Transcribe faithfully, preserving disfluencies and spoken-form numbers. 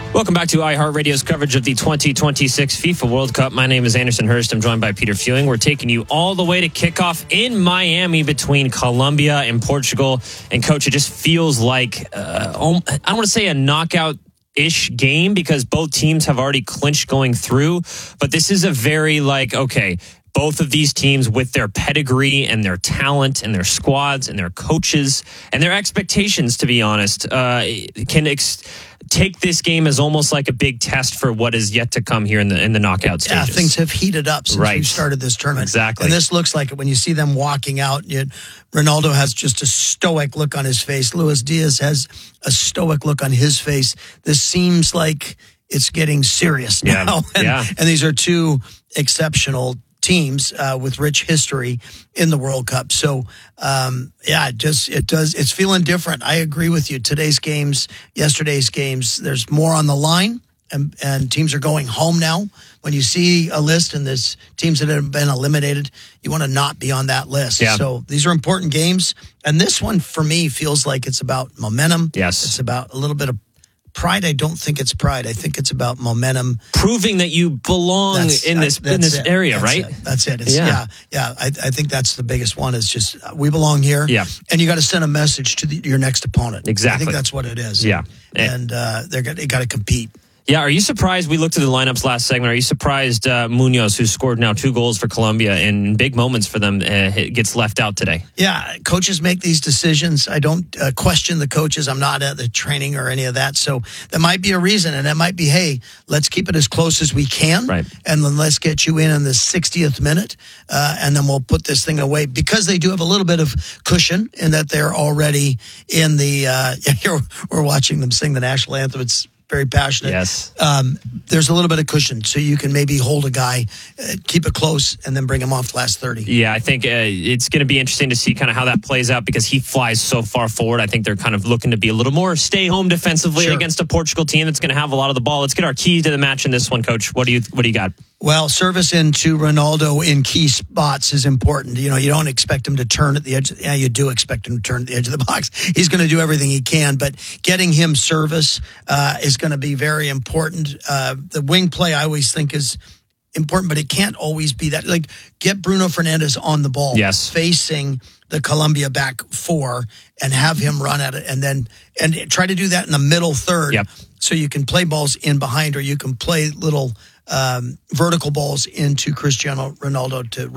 Welcome back to iHeartRadio's coverage of the twenty twenty-six FIFA World Cup. My name is Anderson Hurst. I'm joined by Peter Fewing. We're taking you all the way to kickoff in Miami between Colombia and Portugal. And, Coach, it just feels like, uh, I don't want to say a knockout-ish game because both teams have already clinched going through. But this is a very, like, okay, both of these teams with their pedigree and their talent and their squads and their coaches and their expectations, to be honest, uh, can ex- take this game as almost like a big test for what is yet to come here in the in the knockout stages. Yeah, things have heated up since right. we started this tournament. Exactly. And this looks like it when you see them walking out. You, Ronaldo has just a stoic look on his face. Luis Diaz has a stoic look on his face. This seems like it's getting serious yeah. now. And, yeah. and these are two exceptional teams uh, with rich history in the World Cup. So, um, yeah, it just it does. It's feeling different. I agree with you. Today's games, yesterday's games, there's more on the line, and, and teams are going home now. When you see a list and there's teams that have been eliminated, you want to not be on that list. Yeah. So these are important games. And this one, for me, feels like it's about momentum. Yes. It's about a little bit of pride. I don't think it's pride. I think it's about momentum. Proving that you belong That's, in this I, in this it. area, that's right? It. That's it. It's, yeah. yeah. Yeah. I, I think that's the biggest one is just uh, we belong here. Yeah. And you got to send a message to the, your next opponent. Exactly. I think that's what it is. Yeah. And uh, they're got, they got to compete. Yeah, are you surprised? We looked at the lineups last segment. Are you surprised uh, Munoz, who scored now two goals for Colombia in big moments for them, uh, gets left out today? Yeah, coaches make these decisions. I don't uh, question the coaches. I'm not at the training or any of that. So there might be a reason, and it might be, hey, let's keep it as close as we can, right. and then let's get you in in the sixtieth minute, uh, and then we'll put this thing away. Because they do have a little bit of cushion in that they're already in the, uh, here we're watching them sing the national anthem. It's very passionate. Yes. Um, there's a little bit of cushion, so you can maybe hold a guy, uh, keep it close, and then bring him off last thirty. Yeah, I think uh, it's going to be interesting to see kind of how that plays out because he flies so far forward. I think they're kind of looking to be a little more stay home defensively Sure. against a Portugal team that's going to have a lot of the ball. Let's get our key to the match in this one, Coach. What do you What do you got? Well, service into Ronaldo in key spots is important. You know, you don't expect him to turn at the edge. Yeah, you do expect him to turn at the edge of the box. He's going to do everything he can, but getting him service uh, is going to be very important. Uh, the wing play, I always think, is important, but it can't always be that. Like, get Bruno Fernandes on the ball, yes, facing the Colombia back four, and have him run at it, and then and try to do that in the middle third. Yep. So you can play balls in behind, or you can play little um, vertical balls into Cristiano Ronaldo to